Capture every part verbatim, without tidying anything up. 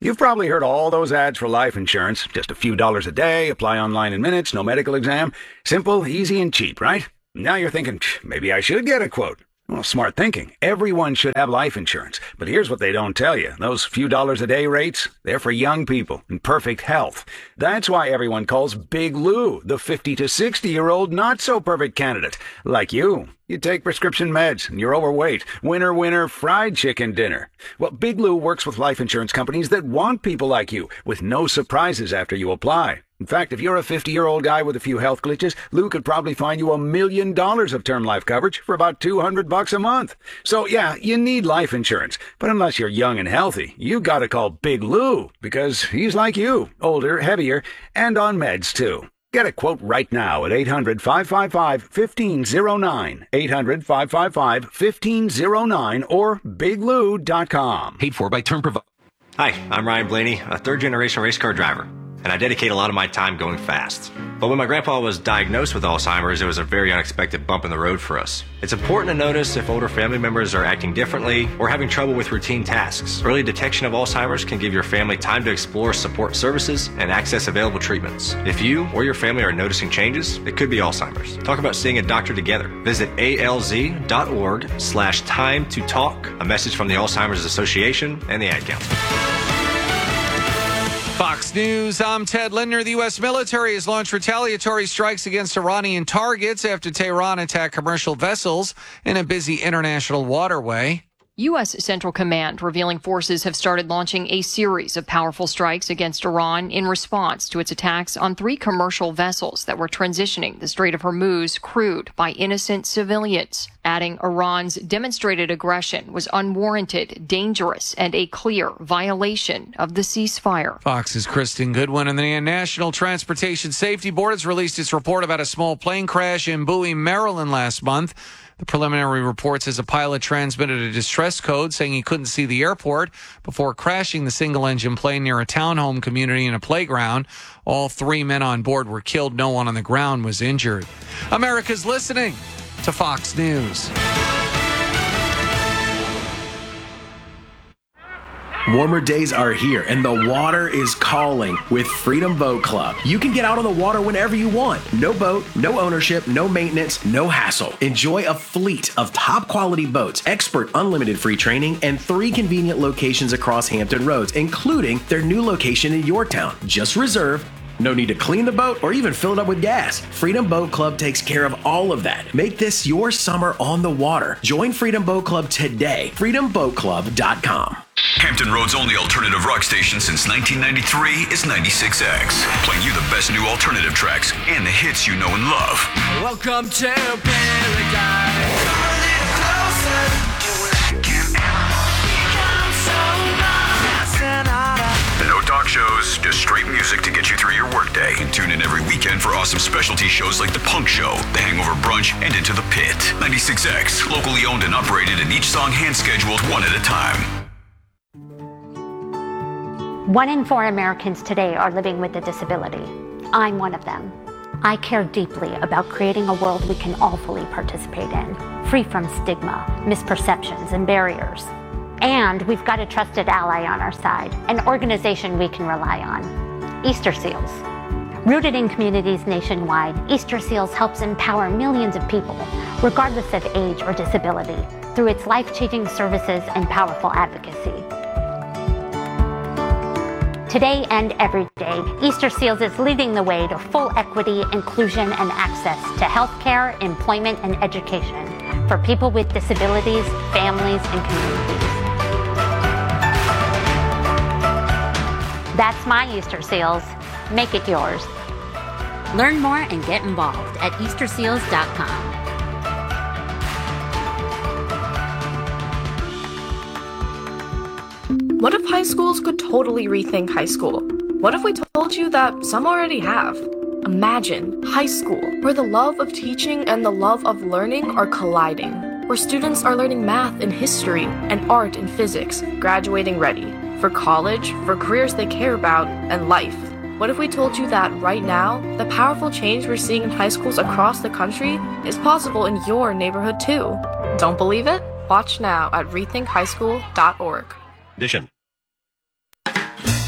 You've probably heard all those ads for life insurance. Just a few dollars a day, apply online in minutes, no medical exam. Simple, easy, and cheap, right? Now you're thinking, maybe I should get a quote. Well, smart thinking. Everyone should have life insurance. But here's what they don't tell you. Those few dollars a day rates, they're for young people in perfect health. That's why everyone calls Big Lou the fifty to sixty-year-old not-so-perfect candidate. Like you. You take prescription meds, and you're overweight. Winner, winner, fried chicken dinner. Well, Big Lou works with life insurance companies that want people like you, with no surprises after you apply. In fact, if you're a fifty-year-old guy with a few health glitches, Lou could probably find you a million dollars of term life coverage for about two hundred bucks a month. So, yeah, you need life insurance. But unless you're young and healthy, you gotta call Big Lou, because he's like you, older, heavier, and on meds, too. Get a quote right now at eight hundred, five five five, one five zero nine, eight hundred, five five five, one five zero nine, or big lou dot com. Paid for by term provider. Hi, I'm Ryan Blaney, a third-generation race car driver, and I dedicate a lot of my time going fast. But when my grandpa was diagnosed with Alzheimer's, it was a very unexpected bump in the road for us. It's important to notice if older family members are acting differently or having trouble with routine tasks. Early detection of Alzheimer's can give your family time to explore support services and access available treatments. If you or your family are noticing changes, it could be Alzheimer's. Talk about seeing a doctor together. Visit alz.org slash time to talk. A message from the Alzheimer's Association and the Ad Council. Fox News, I'm Ted Lindner. The U S military has launched retaliatory strikes against Iranian targets after Tehran attacked commercial vessels in a busy international waterway. U S Central Command revealing forces have started launching a series of powerful strikes against Iran in response to its attacks on three commercial vessels that were transitioning the Strait of Hormuz crewed by innocent civilians, adding Iran's demonstrated aggression was unwarranted, dangerous, and a clear violation of the ceasefire. Fox's Kristen Goodwin. And the National Transportation Safety Board has released its report about a small plane crash in Bowie, Maryland last month. The preliminary report says a pilot transmitted a distress code saying he couldn't see the airport before crashing the single-engine plane near a townhome community and a playground. All three men on board were killed. No one on the ground was injured. America's listening to Fox News. Warmer days are here, and the water is calling with Freedom Boat Club. You can get out on the water whenever you want. No boat, no ownership, no maintenance, no hassle. Enjoy a fleet of top-quality boats, expert unlimited free training, and three convenient locations across Hampton Roads, including their new location in Yorktown. Just reserve. No need to clean the boat or even fill it up with gas. Freedom Boat Club takes care of all of that. Make this your summer on the water. Join Freedom Boat Club today. freedom boat club dot com. Hampton Road's only alternative rock station since nineteen ninety-three is ninety-six X, playing you the best new alternative tracks and the hits you know and love. Welcome to paradise. Come a little closer. No talk shows, just straight music to get you through your workday. And tune in every weekend for awesome specialty shows like The Punk Show, The Hangover Brunch, and Into the Pit. ninety-six X, locally owned and operated, and each song hand-scheduled one at a time. One in four Americans today are living with a disability. I'm one of them. I care deeply about creating a world we can all fully participate in, free from stigma, misperceptions, and barriers. And we've got a trusted ally on our side, an organization we can rely on, Easter Seals. Rooted in communities nationwide, Easter Seals helps empower millions of people, regardless of age or disability, through its life-changing services and powerful advocacy. Today and every day, Easter Seals is leading the way to full equity, inclusion, and access to healthcare, employment, and education for people with disabilities, families, and communities. That's my Easter Seals. Make it yours. Learn more and get involved at easter seals dot com. What if high schools could totally rethink high school? What if we told you that some already have? Imagine high school, where the love of teaching and the love of learning are colliding, where students are learning math and history and art and physics, graduating ready for college, for careers they care about, and life. What if we told you that right now, the powerful change we're seeing in high schools across the country is possible in your neighborhood too? Don't believe it? Watch now at rethink high school dot org. Edition.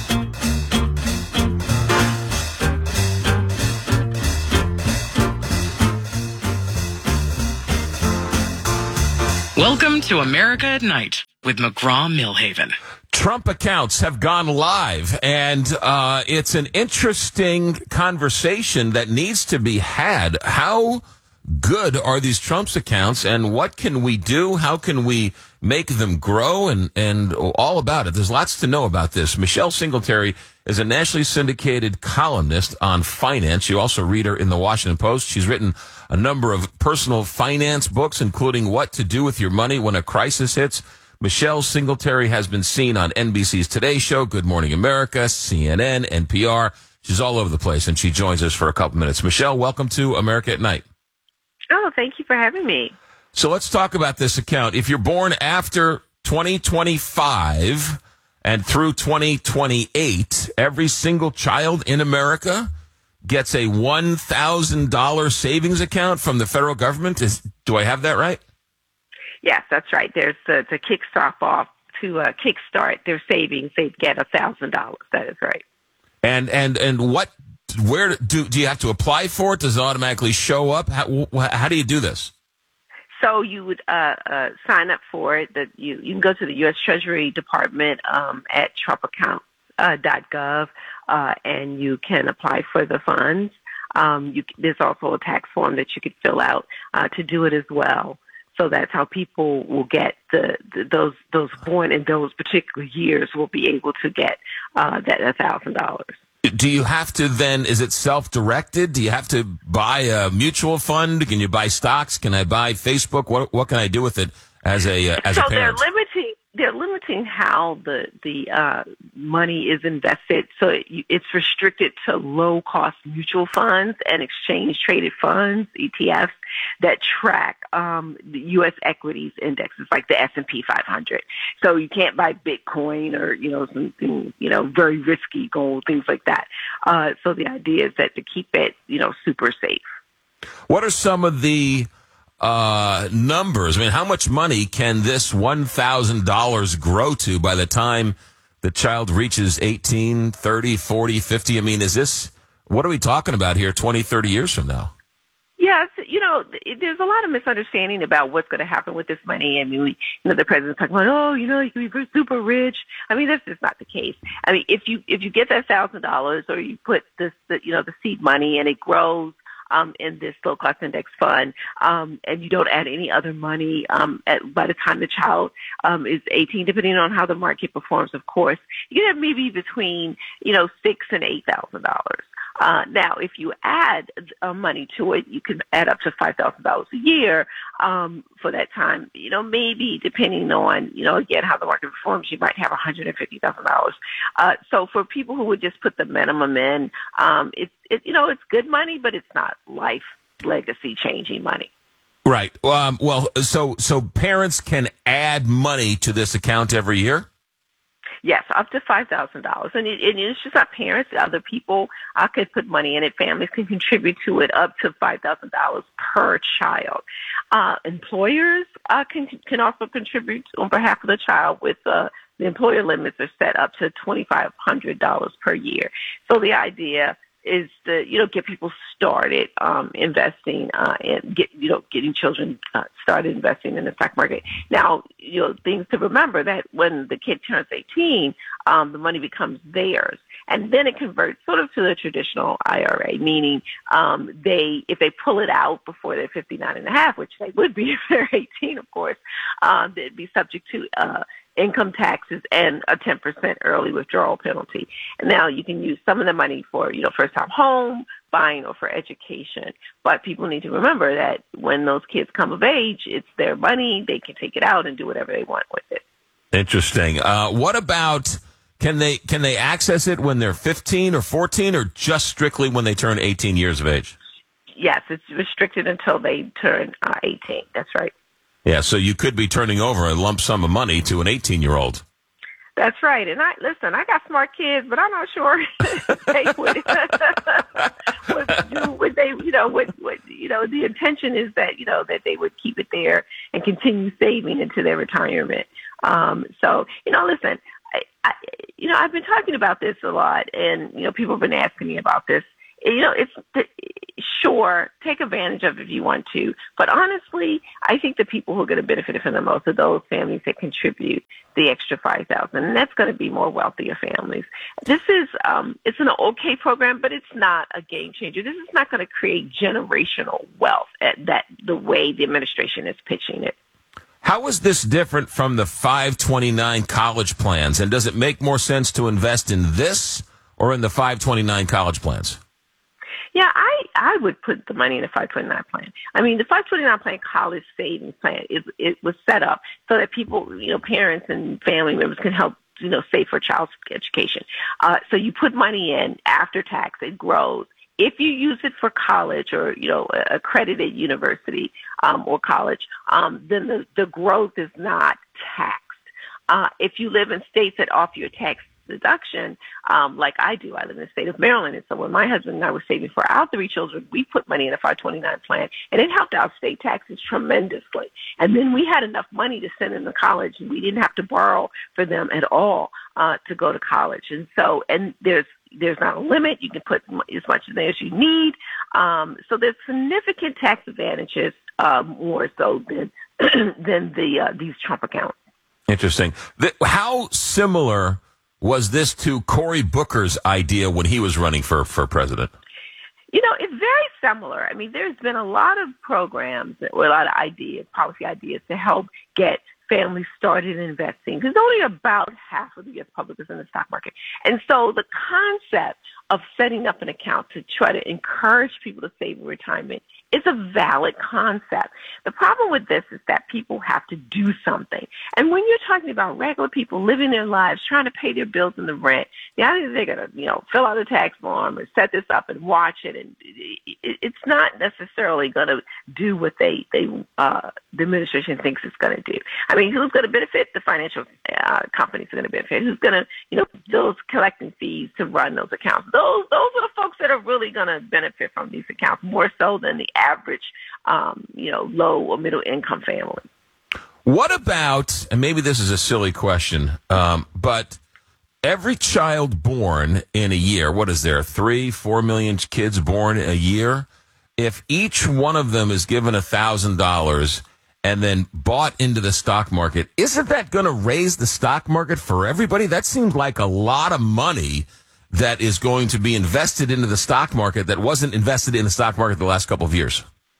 Welcome to America at Night with McGraw-Millhaven. Trump accounts have gone live, and uh, it's an interesting conversation that needs to be had. How good are these Trump's accounts, and what can we do? How can we make them grow, and, and all about it? There's lots to know about this. Michelle Singletary is a nationally syndicated columnist on finance. You also read her in the Washington Post. She's written a number of personal finance books, including What to Do with Your Money When a Crisis Hits. Michelle Singletary has been seen on N B C's Today Show, Good Morning America, C N N, N P R. She's all over the place, and she joins us for a couple minutes. Michelle, welcome to America at Night. Oh, thank you for having me. So let's talk about this account. If you're born after twenty twenty-five and through twenty twenty-eight, every single child in America gets a one thousand dollars savings account from the federal government. Is, do I have that right? Yes, that's right. There's uh, to kickstart off to uh, kickstart their savings. They get a thousand dollars. That is right. And and and what? Where do do you have to apply for it? Does it automatically show up? How, how do you do this? So you would uh, uh, sign up for it. That you you can go to the U S Treasury Department um, at trump account dot gov uh, and you can apply for the funds. Um, you, there's also a tax form that you could fill out uh, to do it as well. So that's how people will get the, the those those born in those particular years will be able to get uh, that a thousand dollars. Do you have to then? Is it self-directed? Do you have to buy a mutual fund? Can you buy stocks? Can I buy Facebook? What what can I do with it as a uh, as so a parent? they're limiting they're limiting how the the uh, money is invested. So it, it's restricted to low cost mutual funds and exchange traded funds, E T Fs, that track um, the U S equities indexes like the S and P five hundred. So you can't buy Bitcoin or you know something you know very risky gold, things like that. Uh, so the idea is that to keep it you know super safe. What are some of the uh, numbers? I mean, how much money can this one thousand dollars grow to by the time the child reaches eighteen, thirty, forty, fifty? I mean, is this, what are we talking about here twenty, thirty years from now? Yes, you know, there's a lot of misunderstanding about what's going to happen with this money. I mean, we, you know, the president's talking about, oh, you know, you can be super rich. I mean, that's just not the case. I mean, if you if you get that thousand dollars, or you put this, the, you know, the seed money, and it grows um, in this low cost index fund, um, and you don't add any other money um, at, by the time the child um, is eighteen, depending on how the market performs, of course, you have maybe between you know six and eight thousand dollars. Uh, now, if you add uh, money to it, you can add up to five thousand dollars a year um, for that time. You know, maybe depending on, you know, again, how the market performs, you might have one hundred fifty thousand dollars. Uh, so for people who would just put the minimum in, um, it's, it, you know, it's good money, but it's not life legacy changing money. Right. Um, well, so so parents can add money to this account every year? Yes, up to five thousand dollars. And, it, and it's just not parents. Other people uh, could put money in it. Families can contribute to it up to five thousand dollars per child. Uh, employers uh, can can also contribute on behalf of the child with uh, the employer limits are set up to twenty-five hundred dollars per year. So the idea is to, you know, get people started um, investing uh, and get, you know, getting children uh, started investing in the stock market. Now, you know, things to remember that when the kid turns eighteen, um, the money becomes theirs. And then it converts sort of to the traditional I R A, meaning um, they, if they pull it out before they're fifty-nine and a half, which they would be if they're eighteen, of course, um, they'd be subject to uh, income taxes and a ten percent early withdrawal penalty. And now you can use some of the money for, you know, first-time home buying or for education. But people need to remember that when those kids come of age, it's their money. They can take it out and do whatever they want with it. Interesting. Uh, what about, can they can they access it when they're fifteen or fourteen, or just strictly when they turn eighteen years of age? Yes, it's restricted until they turn uh, eighteen. That's right. Yeah, so you could be turning over a lump sum of money to an eighteen-year-old. That's right. And I listen, I got smart kids, but I'm not sure they would, would do what they, you know, what, what, you know, the intention is that, you know, that they would keep it there and continue saving into their retirement. Um, so, you know, listen, I, I, you know, I've been talking about this a lot, and, you know, people have been asking me about this. you know, it's sure, take advantage of it if you want to. But honestly, I think the people who are going to benefit from the most are those families that contribute the extra five thousand dollars, and that's going to be more wealthier families. This is, um, it's an okay program, but it's not a game changer. This is not going to create generational wealth at that the way the administration is pitching it. How is this different from the five twenty-nine college plans? And does it make more sense to invest in this or in the five twenty-nine college plans? Yeah, I, I would put the money in the five twenty-nine plan. I mean, the five twenty-nine plan, college savings plan, it, it was set up so that people, you know, parents and family members can help, you know, save for child's education. Uh, so you put money in after tax, it grows. If you use it for college or, you know, accredited university um, or college, um, then the, the growth is not taxed. Uh, if you live in states that offer you a tax deduction, um, like I do, I live in the state of Maryland. And so when my husband and I were saving for our three children, we put money in a five twenty-nine plan, and it helped our state taxes tremendously. And then we had enough money to send them to college, and we didn't have to borrow for them at all uh, to go to college. And so, and there's There's not a limit. You can put as much in there as you need. Um, so there's significant tax advantages, uh, more so than than the uh, these Trump accounts. Interesting. The, how similar was this to Cory Booker's idea when he was running for, for president? You know, it's very similar. I mean, there's been a lot of programs or a lot of ideas, policy ideas to help get families started investing, because only about half of the U S public is in the stock market. And so the concept of setting up an account to try to encourage people to save in retirement is a valid concept. The problem with this is that people have to do something. And when you're talking about regular people living their lives, trying to pay their bills and the rent, the idea that they're going to, you know, fill out a tax form and set this up and watch it, and it's not necessarily going to do what they, they uh, the administration thinks it's going to do. I mean, who's going to benefit? The financial uh, companies are going to benefit. Who's going to, you know, those collecting fees to run those accounts? Those those are the folks that are really going to benefit from these accounts more so than the average, um, you know, low or middle income family. What about, and maybe this is a silly question, um, but every child born in a year, what is there, three, four million kids born a year? If each one of them is given a thousand dollars and then bought into the stock market, isn't that going to raise the stock market for everybody? That seems like a lot of money that is going to be invested into the stock market that wasn't invested in the stock market the last couple of years.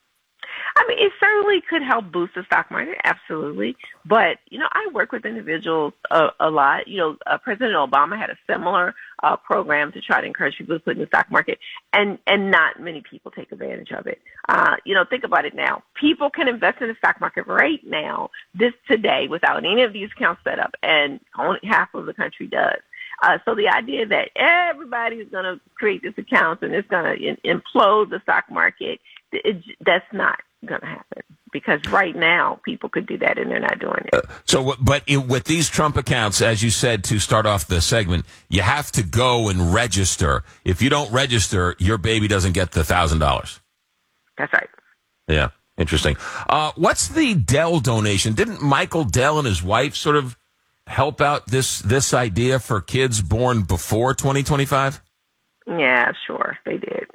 I mean, it certainly could help boost the stock market, absolutely. But, you know, I work with individuals a, a lot. You know, uh, President Obama had a similar uh, program to try to encourage people to put in the stock market, and, and not many people take advantage of it. Uh, you know, think about it now. People can invest in the stock market right now, this today, without any of these accounts set up, and only half of the country does. Uh, so the idea that everybody is going to create this account and it's going to implode the stock market, it, that's not going to happen, because right now people could do that and they're not doing it. Uh, so, but it, with these Trump accounts, as you said to start off the segment, you have to go and register. If you don't register, your baby doesn't get the one thousand dollars. That's right. Yeah, interesting. Uh, what's the Dell donation? Didn't Michael Dell and his wife sort of help out this this idea for kids born before twenty twenty-five? Yeah, sure, they did.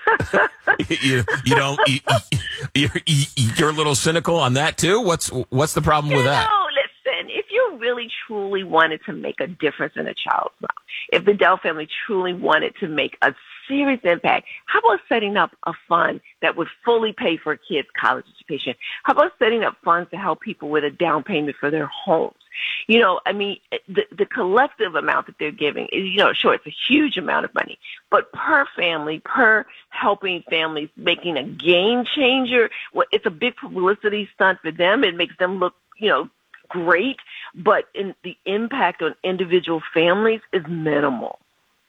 you, you don't. You, you're, you're a little cynical on that too. What's what's the problem with that? No, listen. If you really truly wanted to make a difference in a child's life, if the Dell family truly wanted to make a serious impact, how about setting up a fund that would fully pay for a kid's college education? How about setting up funds to help people with a down payment for their homes? You know, I mean, the, the collective amount that they're giving is, you know, sure, it's a huge amount of money, but per family, per helping families, making a game changer, well, it's a big publicity stunt for them. It makes them look, you know, great, but in the impact on individual families is minimal.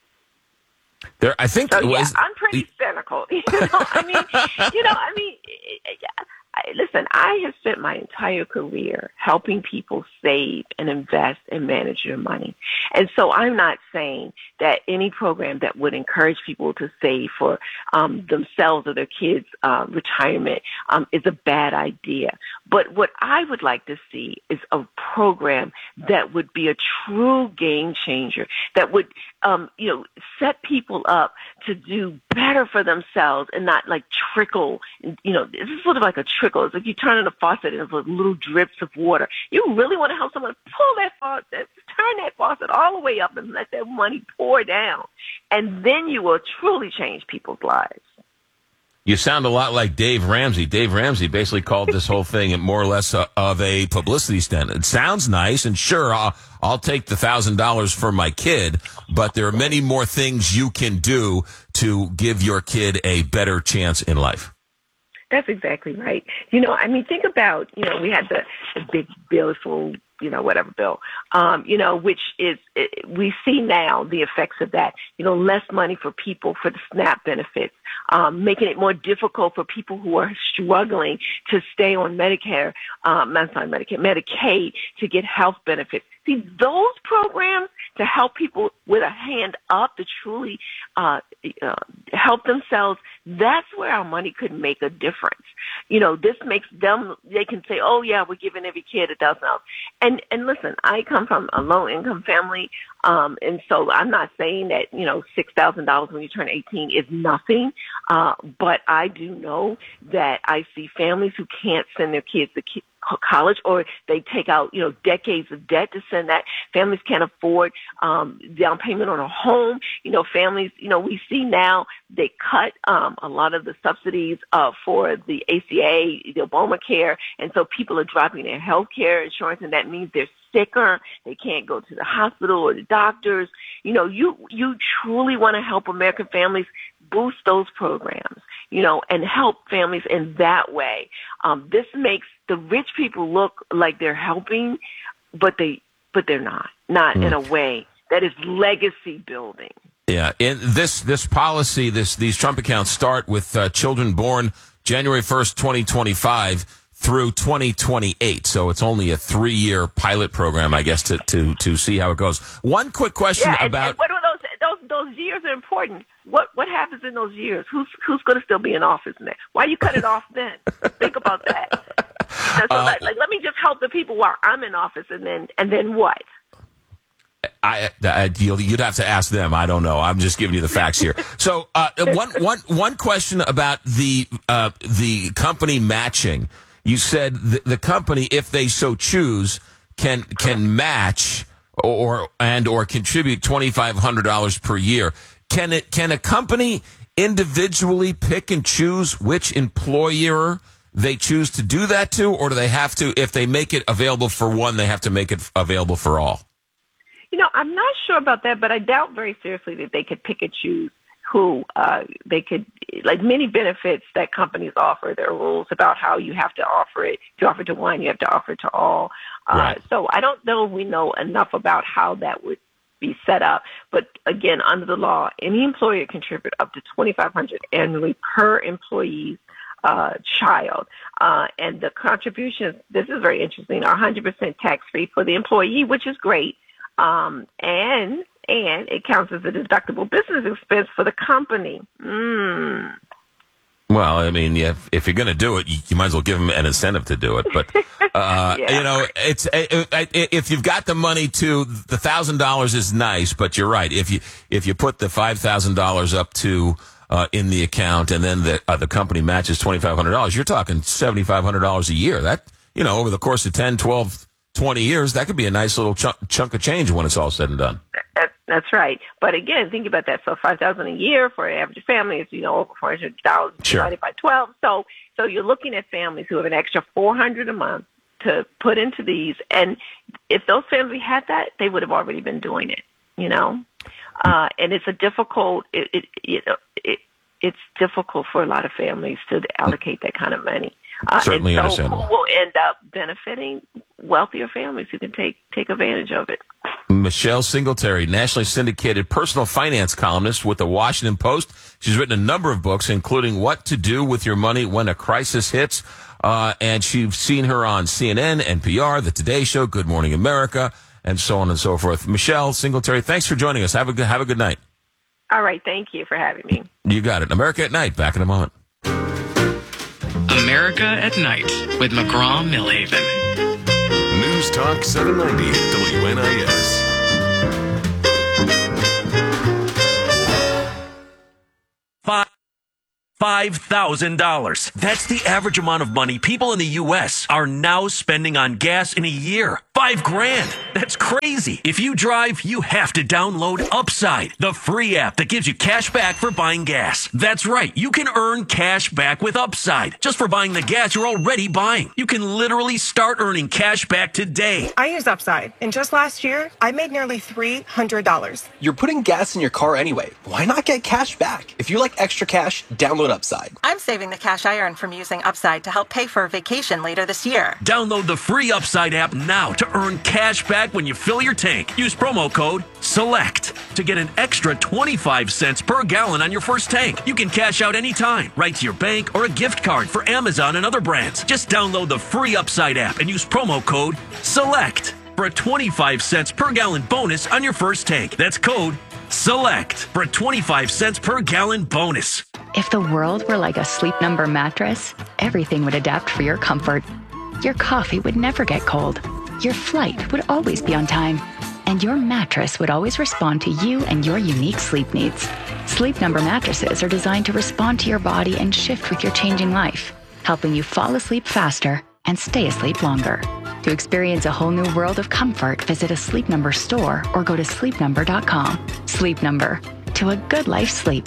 There, I think. So, yeah, was, I'm pretty cynical. You know, I mean, you know, I mean, I, listen, I have spent my entire career helping people save and invest and manage their money. And so I'm not saying that any program that would encourage people to save for um, themselves or their kids' uh, retirement um, is a bad idea. But what I would like to see is a program that would be a true game changer, that would, um, you know, set people up to do better for themselves and not like trickle. You know, this is sort of like a trickle. It's like you turn on a faucet and there's little drips of water. You really want to help someone pull that faucet, turn that faucet all the way up and let that money pour down. And then you will truly change people's lives. You sound a lot like Dave Ramsey. Dave Ramsey basically called this whole thing more or less a, of a publicity stunt. It sounds nice, and sure, I'll, I'll take the one thousand dollars for my kid, but there are many more things you can do to give your kid a better chance in life. That's exactly right. You know, I mean, think about, you know, we had the, the big beautiful, you know, whatever bill, um, you know, which is, it, we see now the effects of that, you know, less money for people for the SNAP benefits, um, making it more difficult for people who are struggling to stay on Medicare, um, I'm sorry, Medicare, Medicaid to get health benefits. See, those programs to help people with a hand up to truly uh, uh, help themselves, that's where our money could make a difference. You know, this makes them, they can say, oh, yeah, we're giving every kid a thousand dollars. And, and listen, I come from a low-income family, um, and so I'm not saying that, you know, six thousand dollars when you turn eighteen is nothing, uh, but I do know that I see families who can't send their kids to ki- college, or they take out, you know, decades of debt to send that. Families can't afford um, down payment on a home. You know, families, you know, we see now they cut um, a lot of the subsidies uh, for the A C A, the Obamacare, and so people are dropping their health care insurance, and that means they're sicker. They can't go to the hospital or the doctors. You know, you you truly want to help American families boost those programs, you know, and help families in that way. Um, this makes the rich people look like they're helping, but they but they're not, not mm. in a way that is legacy building. Yeah, in this this policy, this these Trump accounts start with uh, children born January first, twenty twenty-five through twenty twenty-eight. So it's only a three-year pilot program, I guess, to to to see how it goes. One quick question yeah, and, about and what are those those those years are important. What what happens in those years? Who's who's going to still be in office next? Why you cut it off then? Think about that. So, Uh, like, like, let me just help the people while I'm in office, and then and then what? I, I you'll, you'd have to ask them. I don't know. I'm just giving you the facts here. So, uh, one, one, one question about the, uh, the company matching. You said the, the company, if they so choose, can, can match or, and or contribute twenty-five hundred dollars per year. Can it, can a company individually pick and choose which employer they choose to do that to, or do they have to, if they make it available for one, they have to make it available for all? You know, I'm not sure about that, but I doubt very seriously that they could pick and choose who uh, they could, like many benefits that companies offer, there are rules about how you have to offer it. To offer to one, you have to offer to all. Uh, right. So I don't know if we know enough about how that would be set up. But again, under the law, any employer can contribute up to twenty-five hundred dollars annually per employee's uh, child. Uh, and the contributions, this is very interesting, are one hundred percent tax-free for the employee, which is great. Um, and and it counts as a deductible business expense for the company. Mm. Well, I mean, yeah, if, if you're going to do it, you, you might as well give them an incentive to do it. But, uh, Yeah. you know, it's if you've got the money to, the one thousand dollars is nice, but you're right. If you if you put the five thousand dollars up to uh, in the account and then the uh, the company matches twenty-five hundred dollars, you're talking seventy-five hundred dollars a year. That, you know, over the course of ten, twelve, twenty years, that could be a nice little chunk, chunk of change when it's all said and done. That, that's right. But again, think about that. So five thousand dollars a year for an average family is, you know, over four hundred dollars Sure. divided by twelve. So so you're looking at families who have an extra four hundred dollars a month to put into these. And if those families had that, they would have already been doing it, you know. Uh, and it's a difficult, it, it, you know, it, it's difficult for a lot of families to allocate that kind of money. Uh, Certainly and so understandable. who will end up benefiting? Wealthier families who can take take advantage of it. Michelle Singletary, nationally syndicated personal finance columnist with the Washington Post. She's written a number of books, including What to Do with Your Money When a Crisis Hits. Uh, and she's seen her on C N N, N P R, The Today Show, Good Morning America, and so on and so forth. Michelle Singletary, thanks for joining us. Have a good, have a good night. All right. Thank you for having me. You got it. America at Night. Back in a moment. America at Night with McGraw-Millhaven. News Talk seven ninety W N I S. Five. five thousand dollars. That's the average amount of money people in the U S are now spending on gas in a year. Five grand. That's crazy. If you drive, you have to download Upside, the free app that gives you cash back for buying gas. That's right. You can earn cash back with Upside just for buying the gas you're already buying. You can literally start earning cash back today. I use Upside, and just last year, I made nearly three hundred dollars. You're putting gas in your car anyway. Why not get cash back? If you like extra cash, download Upside. I'm saving the cash I earned from using Upside to help pay for a vacation later this year. Download the free Upside app now to earn cash back when you fill your tank. Use promo code SELECT to get an extra twenty-five cents per gallon on your first tank. You can cash out anytime, right to your bank or a gift card for Amazon and other brands. Just download the free Upside app and use promo code SELECT for a twenty-five cents per gallon bonus on your first tank. That's code SELECT for a twenty-five cents per gallon bonus. If the world were like a Sleep Number mattress, everything would adapt for your comfort. Your coffee would never get cold. Your flight would always be on time. And your mattress would always respond to you and your unique sleep needs. Sleep Number mattresses are designed to respond to your body and shift with your changing life, helping you fall asleep faster and stay asleep longer. To experience a whole new world of comfort, visit a Sleep Number store or go to sleep number dot com. Sleep Number. To a good life sleep.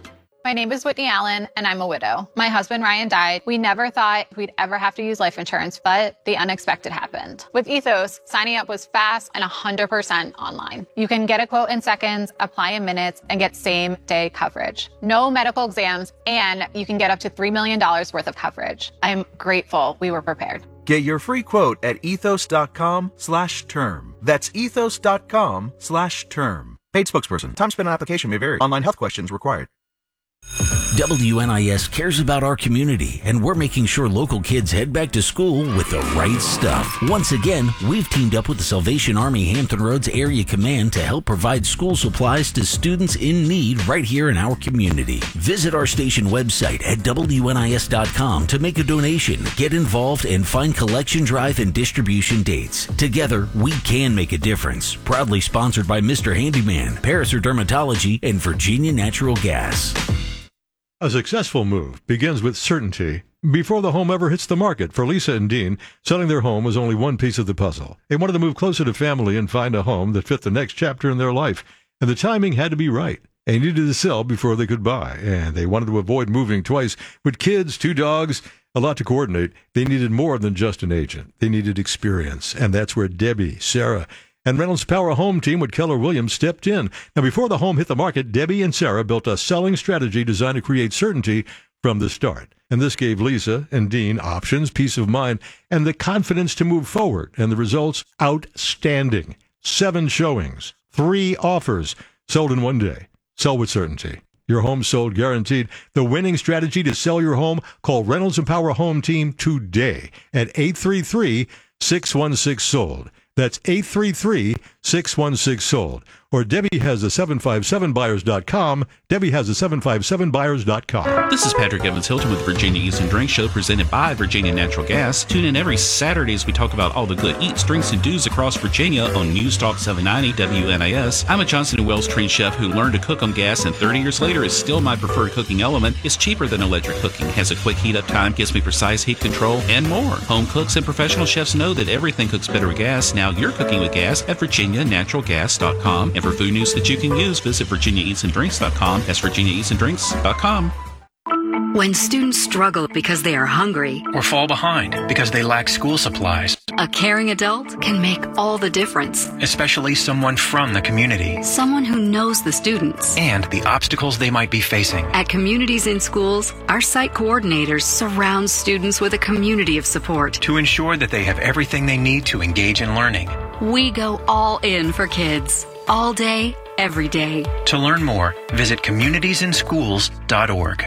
My name is Whitney Allen, and I'm a widow. My husband, Ryan, died. We never thought we'd ever have to use life insurance, but the unexpected happened. With Ethos, signing up was fast and one hundred percent online. You can get a quote in seconds, apply in minutes, and get same-day coverage. No medical exams, and you can get up to three million dollars worth of coverage. I'm grateful we were prepared. Get your free quote at ethos.com slash term. That's ethos.com slash term. Paid spokesperson. Time spent on application may vary. Online health questions required. W N I S cares about our community, and we're making sure local kids head back to school with the right stuff. Once again, we've teamed up with the Salvation Army Hampton Roads Area Command to help provide school supplies to students in need right here in our community. Visit our station website at W N I S dot com to make a donation, get involved, and find collection drive and distribution dates. Together, we can make a difference. Proudly sponsored by Mister Handyman, Paraser Dermatology, and Virginia Natural Gas. A successful move begins with certainty. Before the home ever hits the market, for Lisa and Dean, selling their home was only one piece of the puzzle. They wanted to move closer to family and find a home that fit the next chapter in their life, and the timing had to be right. They needed to sell before they could buy, and they wanted to avoid moving twice. With kids, two dogs, a lot to coordinate, they needed more than just an agent. They needed experience, and that's where Debbie, Sarah, and Reynolds Power Home Team with Keller Williams stepped in. Now, before the home hit the market, Debbie and Sarah built a selling strategy designed to create certainty from the start. And this gave Lisa and Dean options, peace of mind, and the confidence to move forward. And the results, outstanding. Seven showings, three offers, sold in one day. Sell with certainty. Your home sold guaranteed. The winning strategy to sell your home, call Reynolds and Power Home Team today at eight three three, six one six, sold. That's eight three three, six one six, sold. Or Debbie has a seven five seven buyers dot com. Debbie has a seven five seven buyers dot com. This is Patrick Evans Hilton with Virginia Eats and Drinks Show, presented by Virginia Natural Gas. Tune in every Saturday as we talk about all the good eats, drinks, and do's across Virginia on News Talk seven ninety W N I S. I'm a Johnson and Wells trained chef who learned to cook on gas, and thirty years later is still my preferred cooking element. It's cheaper than electric cooking, has a quick heat up time, gives me precise heat control, and more. Home cooks and professional chefs know that everything cooks better with gas. Now you're cooking with gas at virginia natural gas dot com. And for food news that you can use, visit virginia eats and drinks dot com. That's virginia eats and drinks dot com. When students struggle because they are hungry or fall behind because they lack school supplies, a caring adult can make all the difference. Especially someone from the community. Someone who knows the students and the obstacles they might be facing. At Communities in Schools, our site coordinators surround students with a community of support to ensure that they have everything they need to engage in learning. We go all in for kids, all day, every day. To learn more, visit communities in schools dot org.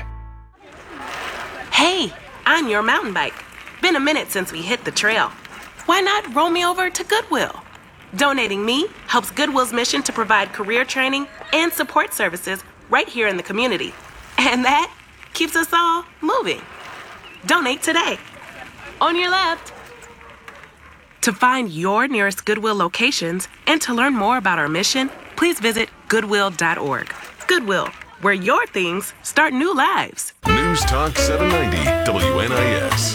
Hey, I'm your mountain bike. Been a minute since we hit the trail. Why not roll me over to Goodwill? Donating me helps Goodwill's mission to provide career training and support services right here in the community. And that keeps us all moving. Donate today. On your left. To find your nearest Goodwill locations and to learn more about our mission, please visit goodwill dot org. Goodwill, where your things start new lives. News Talk seven ninety W N I S.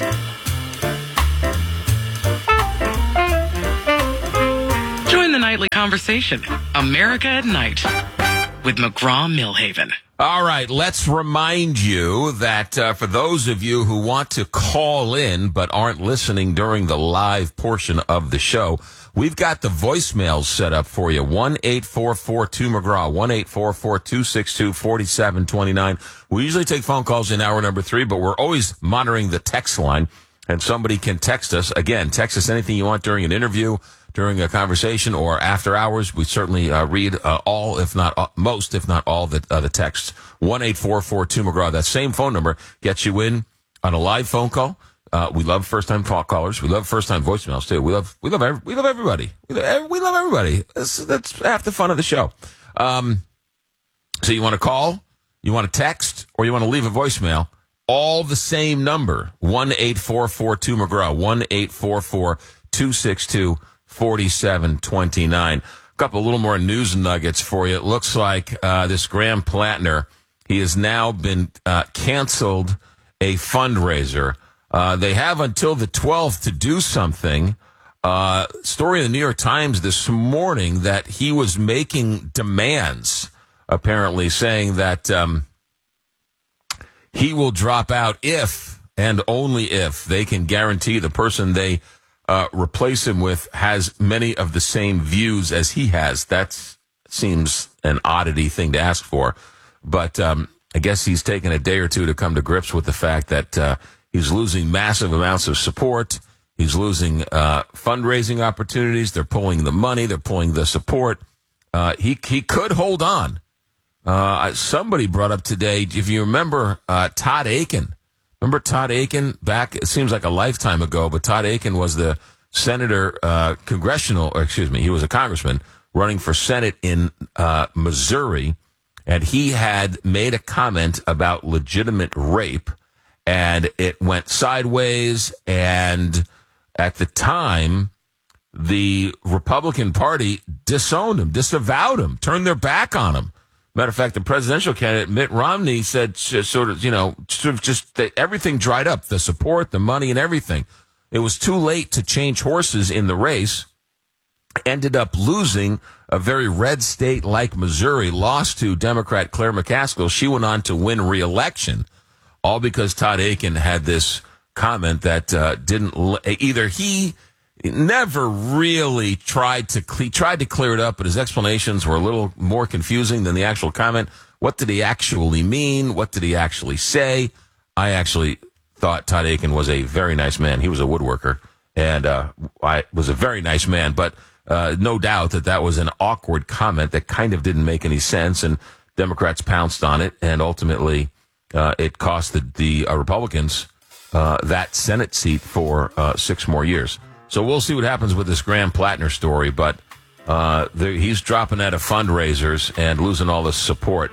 Join the nightly conversation, America at Night, with McGraw-Millhaven. All right, let's remind you that uh, for those of you who want to call in but aren't listening during the live portion of the show, we've got the voicemails set up for you. one eight four four two McGraw, one eight four four two six two four seven two nine. We usually take phone calls in hour number three, but we're always monitoring the text line, and somebody can text us. Again, text us anything you want during an interview, during a conversation, or after hours. We certainly uh, read uh, all, if not uh, most, if not all, the, uh, the texts. one eight four four two McGraw. That same phone number gets you in on a live phone call. Uh, we love first-time call callers. We love first-time voicemails too. We love we love every, we love everybody. We love, we love everybody. That's, that's half the fun of the show. Um, so you want to call, you want to text, or you want to leave a voicemail? All the same number: one eight four four two McGraw. one eight four four two six two four seven two nine. A couple little more news nuggets for you. It looks like uh, this Graham Plattner, he has now been uh, canceled a fundraiser. Uh, they have until the twelfth to do something. Uh, story in the New York Times this morning that he was making demands, apparently saying that um, he will drop out if and only if they can guarantee the person they uh, replace him with has many of the same views as he has. That seems an oddity thing to ask for, but um, I guess he's taken a day or two to come to grips with the fact that uh, he's losing massive amounts of support. He's losing uh, fundraising opportunities. They're pulling the money. They're pulling the support. Uh, he he could hold on. Uh, somebody brought up today, if you remember uh, Todd Akin. Remember Todd Akin back, it seems like a lifetime ago, but Todd Akin was the senator, uh, congressional, or excuse me, he was a congressman running for Senate in uh, Missouri, and he had made a comment about legitimate rape, and it went sideways, and at the time, the Republican Party disowned him, disavowed him, turned their back on him. Matter of fact, the presidential candidate, Mitt Romney, said sort of, you know, sort of just that everything dried up, the support, the money, and everything. It was too late to change horses in the race. Ended up losing a very red state like Missouri, lost to Democrat Claire McCaskill. She went on to win re-election, all because Todd Akin had this comment that uh, didn't, either he never really tried to he tried to clear it up, but his explanations were a little more confusing than the actual comment. What did he actually mean? What did he actually say? I actually thought Todd Akin was a very nice man. He was a woodworker, and uh, I was a very nice man, but uh, no doubt that that was an awkward comment that kind of didn't make any sense, and Democrats pounced on it, and ultimately uh, it cost the, the uh, Republicans uh, that Senate seat for uh, six more years. So we'll see what happens with this Graham Plattner story, but uh, he's dropping out of fundraisers and losing all the support.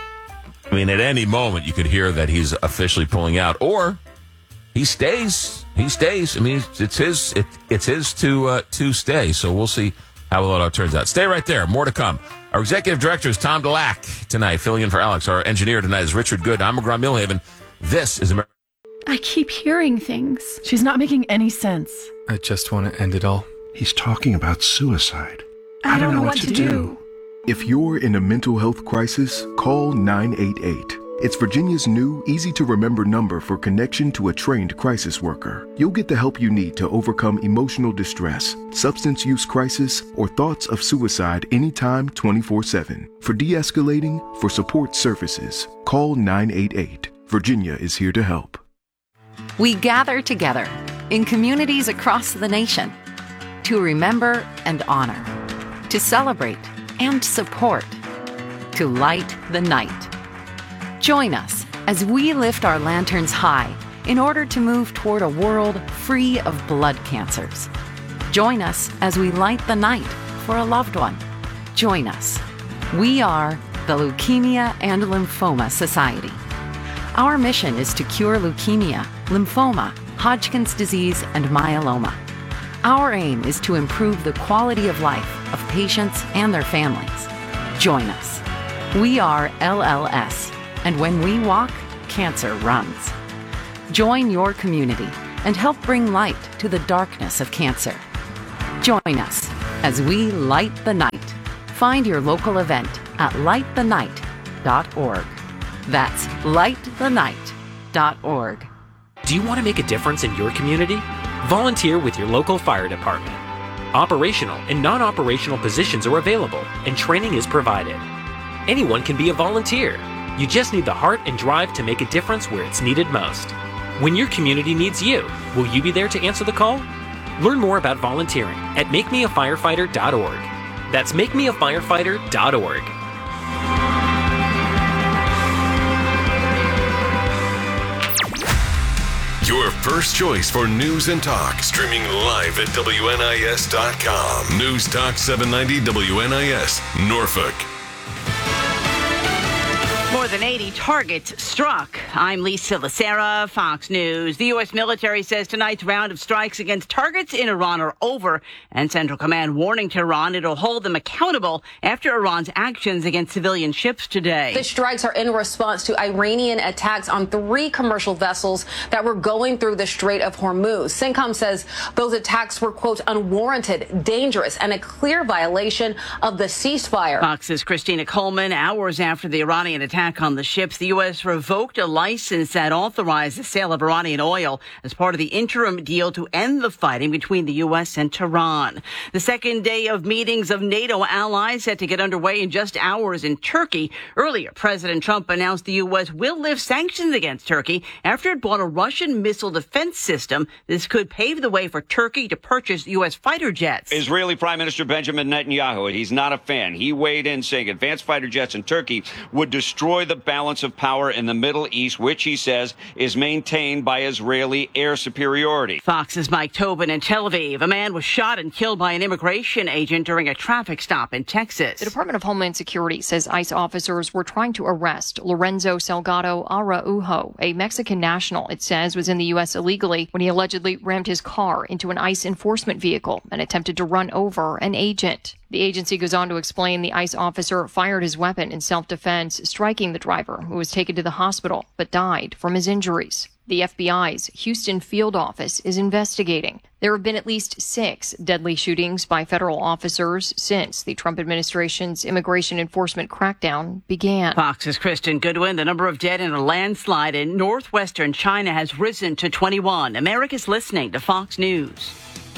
I mean, at any moment you could hear that he's officially pulling out, or he stays. He stays. I mean, it's his. It, it's his to uh, to stay. So we'll see how it all turns out. Stay right there. More to come. Our executive director is Tom DeLack tonight, filling in for Alex. Our engineer tonight is Richard Good. I'm McGraw-Millhaven. This is America. I keep hearing things. She's not making any sense. I just want to end it all. He's talking about suicide. I, I don't, don't know, know what, what to do. do. If you're in a mental health crisis, call nine eight eight. It's Virginia's new, easy-to-remember number for connection to a trained crisis worker. You'll get the help you need to overcome emotional distress, substance use crisis, or thoughts of suicide anytime, twenty-four seven. For de-escalating, for support services, call nine eight eight. Virginia is here to help. We gather together in communities across the nation to remember and honor, to celebrate and support, to light the night. Join us as we lift our lanterns high in order to move toward a world free of blood cancers. Join us as we light the night for a loved one. Join us. We are the Leukemia and Lymphoma Society. Our mission is to cure leukemia, lymphoma, Hodgkin's disease, and myeloma. Our aim is to improve the quality of life of patients and their families. Join us. We are L L S, and when we walk, cancer runs. Join your community and help bring light to the darkness of cancer. Join us as we light the night. Find your local event at light the night dot org. That's light the night dot org. Do you want to make a difference in your community? Volunteer with your local fire department. Operational and non-operational positions are available, and training is provided. Anyone can be a volunteer. You just need the heart and drive to make a difference where it's needed most. When your community needs you, will you be there to answer the call? Learn more about volunteering at make me a firefighter dot org. That's make me a firefighter dot org. Your first choice for news and talk, streaming live at W N I S dot com. News Talk seven ninety W N I S, Norfolk. More than eighty targets struck. I'm Lisa Lacera, Fox News. The U S military says tonight's round of strikes against targets in Iran are over, and Central Command warning Tehran it'll hold them accountable after Iran's actions against civilian ships today. The strikes are in response to Iranian attacks on three commercial vessels that were going through the Strait of Hormuz. CENTCOM says those attacks were, quote, unwarranted, dangerous, and a clear violation of the ceasefire. Fox's Christina Coleman. Hours after the Iranian attack on the ships, the U S revoked a license that authorized the sale of Iranian oil as part of the interim deal to end the fighting between the U S and Tehran. The second day of meetings of NATO allies set to get underway in just hours in Turkey. Earlier, President Trump announced the U S will lift sanctions against Turkey after it bought a Russian missile defense system. This could pave the way for Turkey to purchase U S fighter jets. Israeli Prime Minister Benjamin Netanyahu, he's not a fan. He weighed in saying advanced fighter jets in Turkey would destroy the balance of power in the Middle East, which he says is maintained by Israeli air superiority. Fox's Mike Tobin in Tel Aviv. A man was shot and killed by an immigration agent during a traffic stop in Texas. The Department of Homeland Security says ICE officers were trying to arrest Lorenzo Salgado Araujo, a Mexican national it says was in the U S illegally when he allegedly rammed his car into an ICE enforcement vehicle and attempted to run over an agent. The agency goes on to explain the ICE officer fired his weapon in self-defense, striking the driver, who was taken to the hospital but died from his injuries. The F B I's Houston field office is investigating. There have been at least six deadly shootings by federal officers since the Trump administration's immigration enforcement crackdown began. Fox's Kristen Goodwin. The number of dead in a landslide in northwestern China has risen to twenty-one. America's listening to Fox News.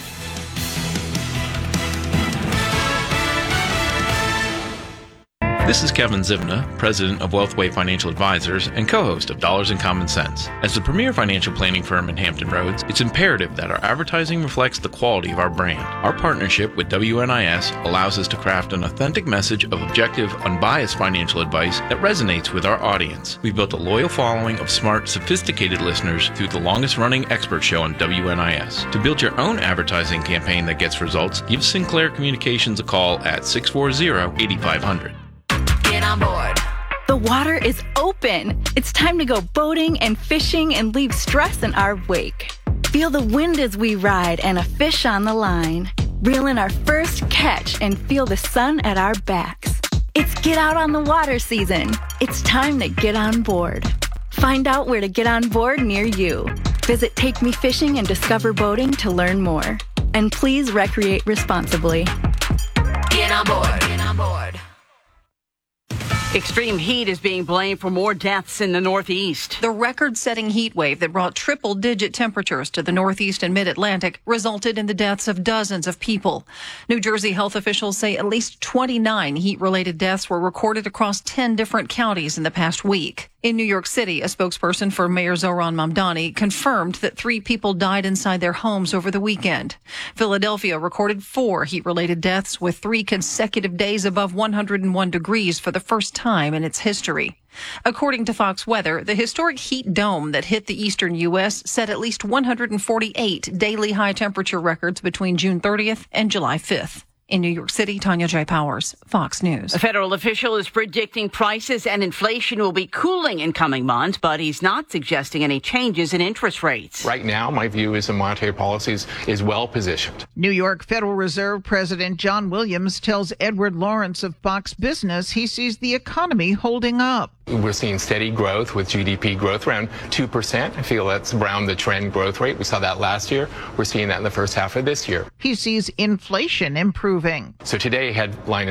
This is Kevin Zivna, president of Wealthway Financial Advisors and co-host of Dollars and Common Sense. As the premier financial planning firm in Hampton Roads, it's imperative that our advertising reflects the quality of our brand. Our partnership with W N I S allows us to craft an authentic message of objective, unbiased financial advice that resonates with our audience. We've built a loyal following of smart, sophisticated listeners through the longest-running expert show on W N I S. To build your own advertising campaign that gets results, give Sinclair Communications a call at six four zero, eight five zero zero. Get on board. The water is open. It's time to go boating and fishing and leave stress in our wake. Feel the wind as we ride and a fish on the line. Reel in our first catch and feel the sun at our backs. It's get out on the water season. It's time to get on board. Find out where to get on board near you. Visit Take Me Fishing and Discover Boating to learn more. And please recreate responsibly. Get on board. Get on board. Extreme heat is being blamed for more deaths in the Northeast. The record-setting heat wave that brought triple-digit temperatures to the Northeast and Mid-Atlantic resulted in the deaths of dozens of people. New Jersey health officials say at least twenty-nine heat-related deaths were recorded across ten different counties in the past week. In New York City, a spokesperson for Mayor Zohran Mamdani confirmed that three people died inside their homes over the weekend. Philadelphia recorded four heat-related deaths with three consecutive days above one hundred one degrees for the first time in its history. According to Fox Weather, the historic heat dome that hit the eastern U S set at least one hundred forty-eight daily high temperature records between June thirtieth and July fifth. In New York City, Tanya J. Powers, Fox News. A federal official is predicting prices and inflation will be cooling in coming months, but he's not suggesting any changes in interest rates. Right now, my view is the monetary policy is, is well positioned. New York Federal Reserve President John Williams tells Edward Lawrence of Fox Business he sees the economy holding up. We're seeing steady growth with G D P growth around two percent. I feel that's around the trend growth rate. We saw that last year. We're seeing that in the first half of this year. He sees inflation improving. So today, headline